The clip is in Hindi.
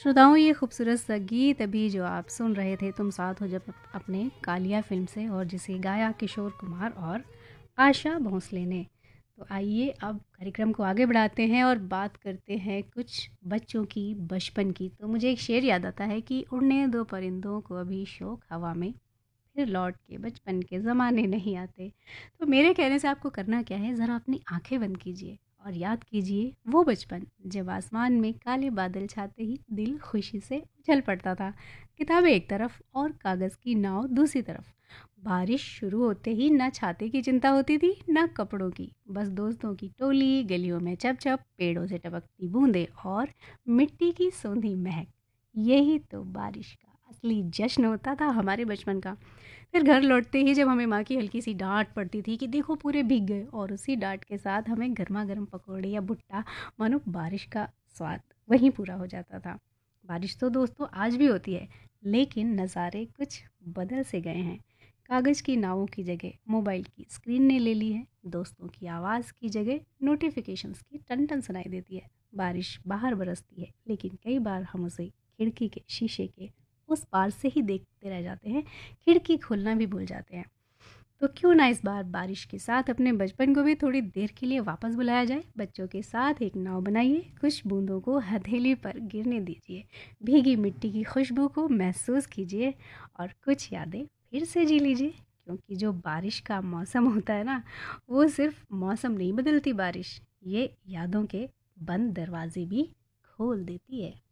श्रोताओं, ये खूबसूरत सा गीत अभी जो आप सुन रहे थे तुम साथ हो जब अपने कालिया फिल्म से, और जिसे गाया किशोर कुमार और आशा भोसले ने। तो आइए अब कार्यक्रम को आगे बढ़ाते हैं और बात करते हैं कुछ बच्चों की बचपन की। तो मुझे एक शेर याद आता है कि उड़ने दो परिंदों को अभी शौक हवा में, फिर लौट के बचपन के ज़माने नहीं आते। तो मेरे कहने से आपको करना क्या है, ज़रा अपनी आंखें बंद कीजिए और याद कीजिए वो बचपन जब आसमान में काले बादल छाते ही दिल खुशी से उछल पड़ता था। किताबें एक तरफ और कागज़ की नाव दूसरी तरफ। बारिश शुरू होते ही ना छाते की चिंता होती थी ना कपड़ों की, बस दोस्तों की टोली, गलियों में चप चप, पेड़ों से टपकती बूंदें और मिट्टी की सोंधी महक। यही तो बारिश का असली जश्न होता था हमारे बचपन का। फिर घर लौटते ही जब हमें माँ की हल्की सी डांट पड़ती थी कि देखो पूरे भीग गए, और उसी डांट के साथ हमें गर्मा गर्म पकौड़े या भुट्टा, मानो बारिश का स्वाद वहीं पूरा हो जाता था। बारिश तो दोस्तों आज भी होती है, लेकिन नज़ारे कुछ बदल से गए हैं। कागज़ की नावों की जगह मोबाइल की स्क्रीन ने ले ली है। दोस्तों की आवाज़ की जगह नोटिफिकेशंस की टन टन सुनाई देती है। बारिश बाहर बरसती है, लेकिन कई बार हम उसे खिड़की के शीशे के उस पार से ही देखते रह जाते हैं, खिड़की खोलना भी भूल जाते हैं। तो क्यों ना इस बार बारिश के साथ अपने बचपन को भी थोड़ी देर के लिए वापस बुलाया जाए। बच्चों के साथ एक नाव बनाइए, कुछ बूंदों को हथेली पर गिरने दीजिए, भीगी मिट्टी की खुशबू को महसूस कीजिए और कुछ यादें फिर से जी लीजिए। क्योंकि जो बारिश का मौसम होता है ना, वो सिर्फ मौसम नहीं बदलती बारिश, ये यादों के बंद दरवाजे भी खोल देती है।